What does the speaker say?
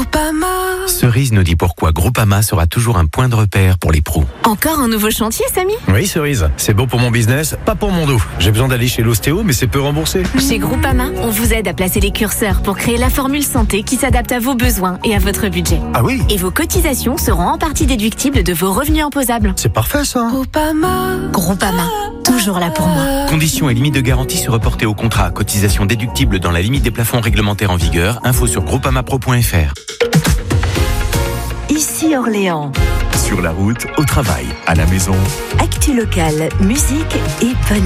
Groupama. Cerise nous dit pourquoi Groupama sera toujours un point de repère pour les pros. Encore un nouveau chantier, Samy? Oui, Cerise, c'est bon pour mon business, pas pour mon dos. J'ai besoin d'aller chez l'ostéo, mais c'est peu remboursé. Chez Groupama, on vous aide à placer les curseurs pour créer la formule santé qui s'adapte à vos besoins et à votre budget. Ah oui? Et vos cotisations seront en partie déductibles de vos revenus imposables. C'est parfait ça. Groupama, toujours là pour moi. Conditions et limites de garantie se reporter au contrat. Cotisation déductible dans la limite des plafonds réglementaires en vigueur. Info sur groupamapro.fr. Ici Orléans. Sur la route, au travail, à la maison. Actu locale, musique et bonne